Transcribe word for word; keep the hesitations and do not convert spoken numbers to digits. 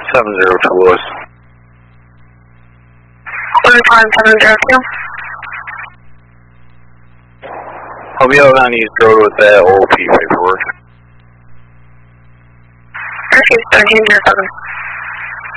seven zero two Lewis. one five seven zero two. I'll be out on East Road with that O P paperwork. Refuse thirteen zero seven.